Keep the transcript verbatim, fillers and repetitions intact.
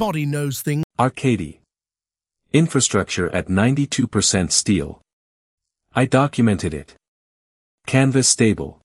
body knows things. Arcady. Infrastructure at ninety-two percent steel. I documented it. Canvas stable.